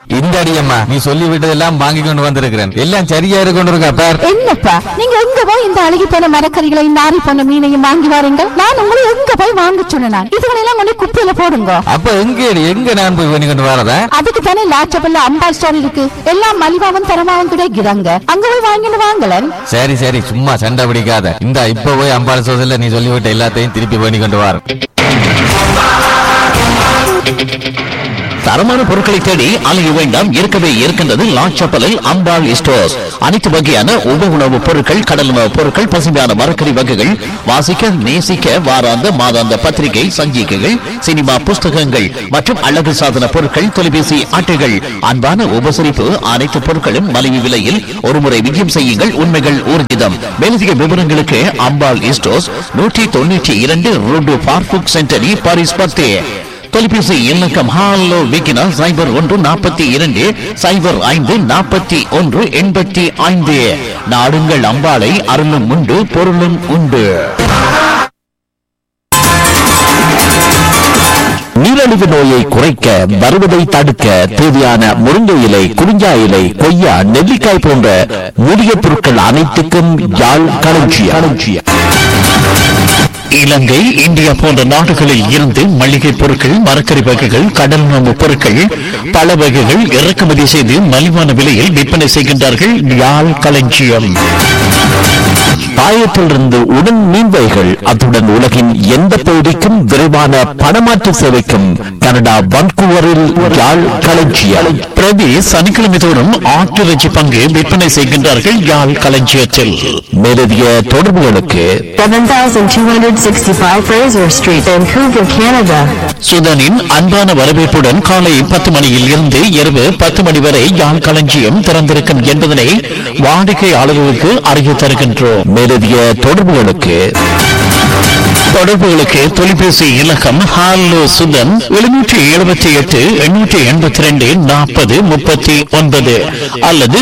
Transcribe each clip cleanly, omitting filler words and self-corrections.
இந்த அடியம்மா நீ சொல்லி விட்டதெல்லாம் வாங்கி கொண்டு வந்திருக்கிறேன். எல்லாம் சரியா இருக்கு பார். என்னப்பா நீங்க எங்க போய் இந்த அழுகி போன மரக்கறிகளை நாரி போன மீனையும் வாங்கி வாருங்க. நான் உங்களை எங்க போய் வாங்க சொன்னேன். இதுகளெல்லாம் கொண்டு குப்பையில போடுங்க. அப்ப எங்க நான் போய் பண்ணி கொண்டு வரதா? அதுக்கு தானே லாச்சபல்ல அம்பாள் ஸ்டோர் இருக்கு. எல்லாம் மலிவாவும் தரமாவும் கிடைக்கிறாங்க. அங்க போய் வாங்கிட்டு வாங்கலன். சரி சரி சும்மா சண்டை பிடிக்காத. இந்த இப்ப போய் அம்பாள் ஸ்டோர்ல நீ சொல்லிவிட்ட எல்லாத்தையும் திருப்பி பண்ணி கொண்டு வர. தரமான பொருட்களை தேடி அலைய வேண்டாம். இருக்கவே இருக்கின்றது லாச்சப்பலில் அம்பாள் ஸ்டோர்ஸ். அனைத்து வகையான உப உணவுப் பொருட்கள், கடல் உணவுப் பொருட்கள், பசுமையான மரக்கறி வகைகள், வாசிக்க நேசிக்க வாராந்த மாதாந்த பத்திரிகை சஞ்சிகைகள், சினிமா புஸ்தகங்கள் மற்றும் அழகு சாதன பொருட்கள், தொலைபேசி அட்டைகள், அன்பான உபசரிப்பு, அனைத்து பொருட்களும் மலிவு விலையில். ஒருமுறை விஜயம் செய்யுங்கள், உண்மைகள் ஊர்ஜிதம். மேலதிக விவரங்களுக்கு அம்பாள் ஸ்டோர்ஸ் 192 ரோடு பார்புக் சென்டரி பாரிஸ் 10. தொலைபேசி இலக்கம் ஹாலோ விக்கினா 0142054185. நாடுங்கள் அம்பாளை, அருளும் உண்டு பொருளும் உண்டு. நீரிழிவு நோயை குறைக்க, வருவதை தடுக்க தேவையான முருங்கை இலை, குறிஞ்சா இலை, கொய்யா, நெல்லிக்காய் போன்ற மூலிகை பொருட்கள் அனைத்துக்கும் யாழ் களஞ்சியம். இலங்கை, இந்தியா போன்ற நாடுகளில் இருந்து மளிகை பொருட்கள், மரக்கறி வகைகள், கடல் உணவு பொருட்கள், பல வகைகள் இறக்குமதி செய்து மலிவான விலையில் விற்பனை செய்கின்றார்கள். யாழ் களஞ்சியம். பாயத்திலிருந்து உடன் மீன்வைகள், அத்துடன் உலகின் எந்த பகுதிக்கும் விரைவான பணமாற்று சேவைக்கும் கனடா வன்கூவரில் யாழ் களஞ்சியம். பிரதி சனிக்கிழமை தோறும் ஆட்டிறைச்சி பங்கு விற்பனை செய்கின்றார்கள் யாழ் களஞ்சியத்தில். மேலதிக தொடர்புகளுக்கு 7265 Fraser Street, Vancouver, Canada. சுதனின் அன்பான வரவேற்புடன் காலை 10 மணியில் இருந்து இரவு 10 மணி வரை யாழ் களஞ்சியம் திறந்திருக்கும் என்பதனை வாடிக்கையாளர்களுக்கு அறிய தருகின்றோம். மேலதிக தொடர்புகளுக்கு தொலைபேசி இலக்கம் ஹாலோ சுதன் 778-882-4039 அல்லது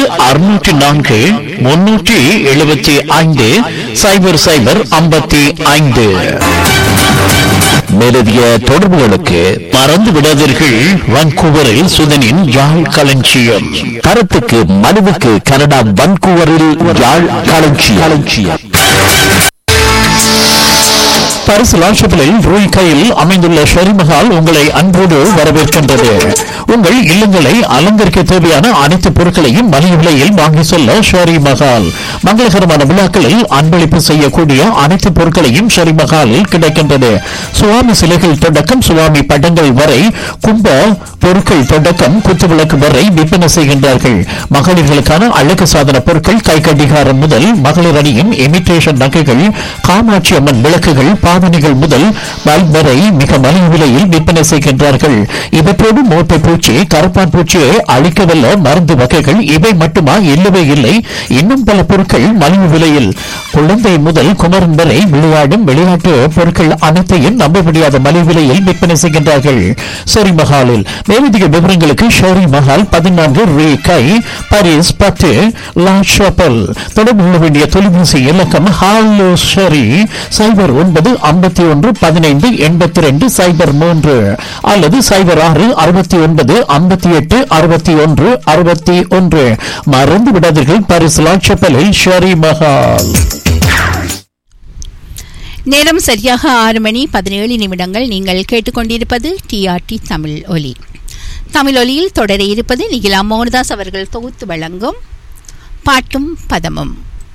604-375-0055. மேலதிக தொடர்புகளுக்கு மறந்து விடாதீர்கள், வான்கூவரில் சுதனின் யாழ் களஞ்சியம். கருத்துக்கு மனுவுக்கு கனடா வான்கூவரில் யாழ் களஞ்சியம். பாரிஸ் லாஷப்பிளில் ரூய் கையில் அமைந்துள்ள ஷெரி மஹால் உங்களை அன்போடு வரவேற்கின்றது. உங்கள் இல்லங்களை அலங்கரிக்க தேவையான அனைத்து பொருட்களையும் மலிவு விலையில் வாங்கி சொல்ல ஷெரி மஹால். மங்களகரமான விழாக்களில் அன்பளிப்பு செய்யக்கூடிய அனைத்து பொருட்களையும் ஷெரி மஹாலில் கிடைக்கின்றது. சுவாமி சிலைகள் தொடக்கம் சுவாமி படங்கள் வரை, கும்ப பொருட்கள் தொடக்கம் குத்துவிளக்கு வரை விற்பனை செய்கின்றார்கள். மகளிர்களுக்கான அழகு சாதன பொருட்கள், கை கடிகாரம் முதல் மகளிர் அணியின் இமிட்டேஷன் நகைகள், காமாட்சி அம்மன் விளக்குகள், பாவனைகள் முதல் பல்ப் வரை மிக மலிவு விலையில் விற்பனை செய்கின்றார்கள். இவற்றோடு மோட்டை பூச்சி, கருப்பான் பூச்சியை அழிக்கவல்ல மருந்து வகைகள் இவை மட்டுமா? இல்லவே இல்லை, இன்னும் பல பொருட்கள் மலிவு விலையில். குழந்தை முதல் குமரன் வரை விளையாடும் விளையாட்டு பொருட்கள் அனைத்தையும் நம்ப முடியாத மலிவு விலையில் விற்பனை செய்கின்றார்கள் ஷெரி மஹாலில். மேலதிக விவரங்களுக்கு ஷெரி மஹால் 14 ரூ கை, பாரிஸ் 10 லா ஷாப்பல். தொடர்பு கொள்ள வேண்டிய தொலைபேசி இலக்கம் ஹாலோ ஷெரி 0991158203 அல்லது 0669586161. மறந்து விடாதீர்கள், பாரிஸ் லாச்சப்பலில் ஷெரி மஹால். நேரம் சரியாக 6:17. நீங்கள் கேட்டுக்கொண்டிருப்பது டிஆர்டி தமிழ் ஒலி. தமிழ் ஒலியில் தொடர இருப்பது நிகிலா மோகன்தாஸ் அவர்கள் தொகுத்து வழங்கும் பாட்டும் பதமும்.